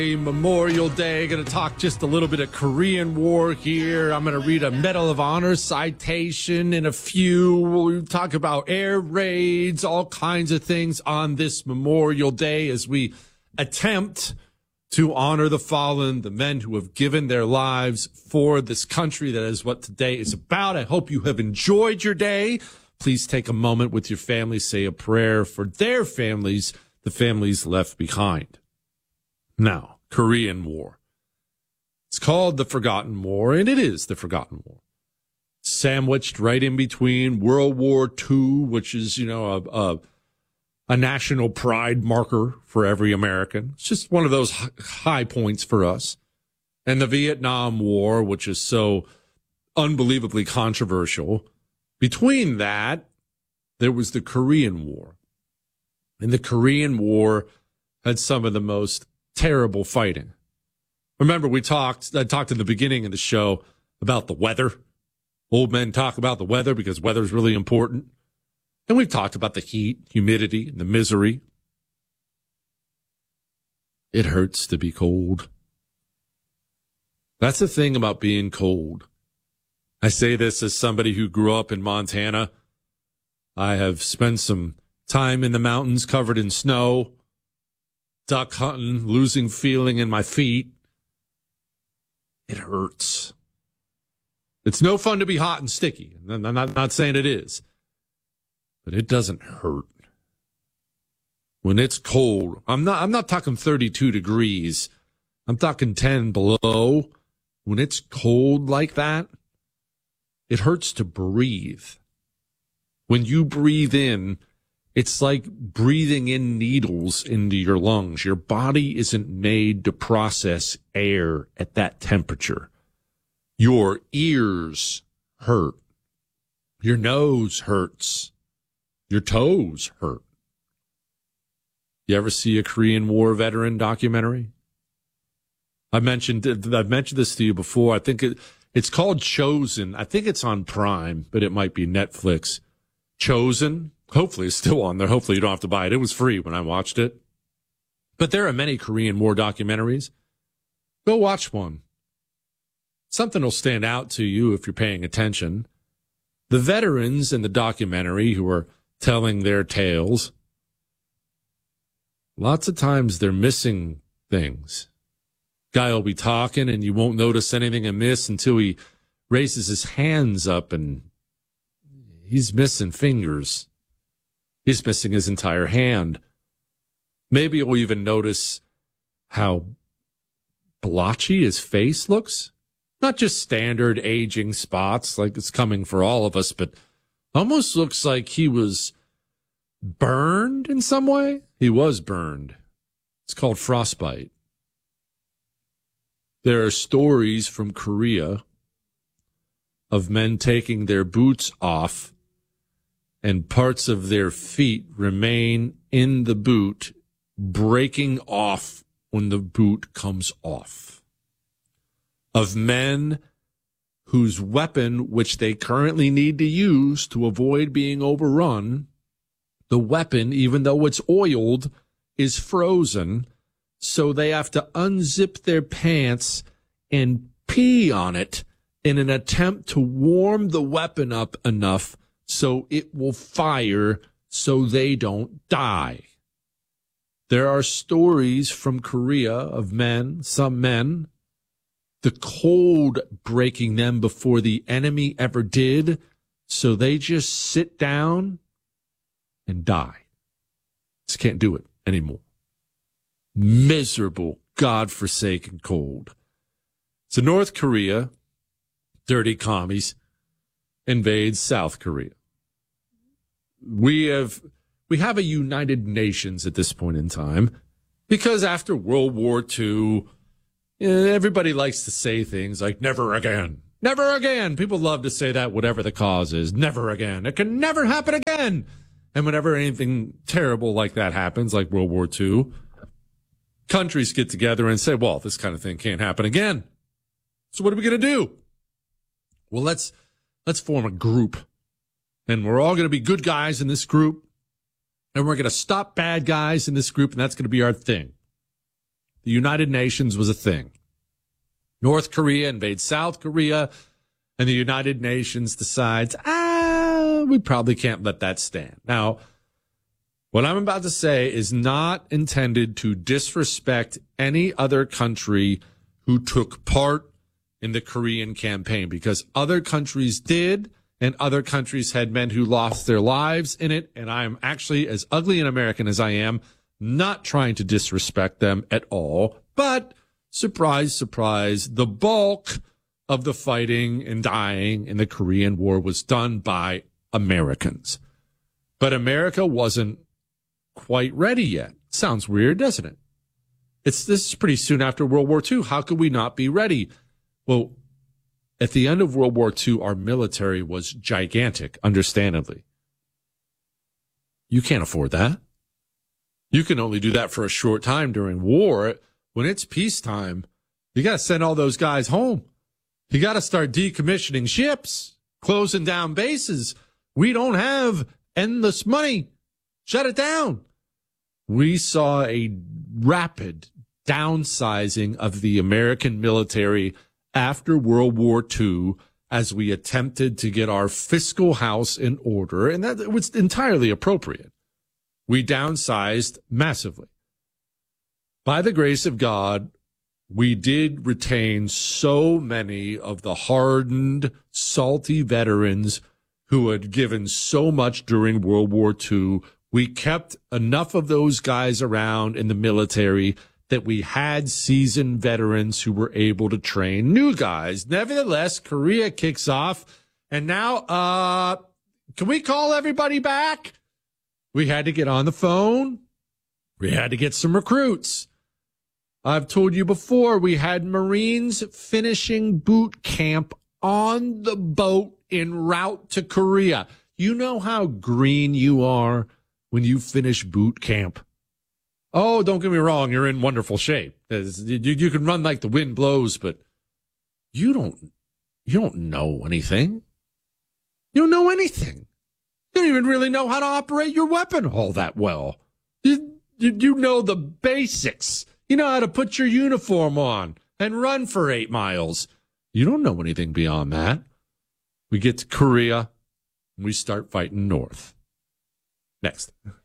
Memorial Day. Going to talk just a little bit of Korean War here. I'm going to read a Medal of Honor citation in a few. We'll talk about air raids, all kinds of things on this Memorial Day as we attempt to honor the fallen, the men who have given their lives for this country. That is what today is about. I hope you have enjoyed your day. Please take a moment with your family, say a prayer for their families, the families left behind. Now, Korean War. It's called the Forgotten War, and it is the Forgotten War. Sandwiched right in between World War II, which is, a national pride marker for every American. It's just one of those high points for us. And the Vietnam War, which is so unbelievably controversial. Between that, there was the Korean War. And the Korean War had some of the most terrible fighting. Remember, I talked in the beginning of the show about the weather. Old men talk about the weather because weather is really important. And we've talked about the heat, humidity, and the misery. It hurts to be cold. That's the thing about being cold. I say this as somebody who grew up in Montana. I have spent some time in the mountains covered in snow, duck hunting, losing feeling in my feet. It hurts. It's no fun to be hot and sticky. I'm not saying it is, but it doesn't hurt. When it's cold, I'm not talking 32 degrees. I'm talking 10 below. When it's cold like that, it hurts to breathe. When you breathe in, it's like breathing in needles into your lungs. Your body isn't made to process air at that temperature. Your ears hurt. Your nose hurts. Your toes hurt. You ever see a Korean War veteran documentary? I've mentioned this to you before. I think it's called Chosen. I think it's on Prime, but it might be Netflix. Chosen. Hopefully it's still on there. Hopefully you don't have to buy it. It was free when I watched it. But there are many Korean War documentaries. Go watch one. Something will stand out to you if you're paying attention. The veterans in the documentary who are telling their tales, lots of times they're missing things. Guy will be talking and you won't notice anything amiss until he raises his hands up and he's missing fingers. He's missing his entire hand. Maybe you'll even notice how blotchy his face looks. Not just standard aging spots like it's coming for all of us, but almost looks like he was burned in some way. He was burned. It's called frostbite. There are stories from Korea of men taking their boots off and parts of their feet remain in the boot, breaking off when the boot comes off. Of men whose weapon, which they currently need to use to avoid being overrun, the weapon, even though it's oiled, is frozen, so they have to unzip their pants and pee on it in an attempt to warm the weapon up enough so it will fire so they don't die. There are stories from Korea of men, some men, the cold breaking them before the enemy ever did, so they just sit down and die. Just can't do it anymore. Miserable, godforsaken cold. So North Korea, dirty commies, invades South Korea. We have a United Nations at this point in time because after World War II, everybody likes to say things like never again. Never again. People love to say that whatever the cause is. Never again. It can never happen again. And whenever anything terrible like that happens, like World War II, countries get together and say, well, this kind of thing can't happen again. So what are we going to do? Well, let's form a group. And we're all going to be good guys in this group. And we're going to stop bad guys in this group. And that's going to be our thing. the United Nations was a thing. North Korea invades South Korea, and the United Nations decides, we probably can't let that stand. Now, what I'm about to say is not intended to disrespect any other country who took part in the Korean campaign, because other countries did, and other countries had men who lost their lives in it. And I'm actually, as ugly an American as I am, not trying to disrespect them at all. But surprise, surprise, the bulk of the fighting and dying in the Korean War was done by Americans. But America wasn't quite ready yet. Sounds weird, doesn't it? This is pretty soon after World War II. How could we not be ready? Well, at the end of World War II, our military was gigantic, understandably. You can't afford that. You can only do that for a short time during war. When it's peacetime, you got to send all those guys home. You got to start decommissioning ships, closing down bases. We don't have endless money. Shut it down. We saw a rapid downsizing of the American military after World War II as we attempted to get our fiscal house in order, and that was entirely appropriate. We downsized massively. By the grace of God, we did retain so many of the hardened, salty veterans who had given so much during World War II. We kept enough of those guys around in the military that we had seasoned veterans who were able to train new guys. Nevertheless, Korea kicks off, and now, can we call everybody back? We had to get on the phone. We had to get some recruits. I've told you before, we had Marines finishing boot camp on the boat en route to Korea. You know how green you are when you finish boot camp? Oh, don't get me wrong, you're in wonderful shape. You can run like the wind blows, but you don't know anything. You don't know anything. You don't even really know how to operate your weapon all that well. You know the basics. You know how to put your uniform on and run for 8 miles. You don't know anything beyond that. We get to Korea, and we start fighting north. Next.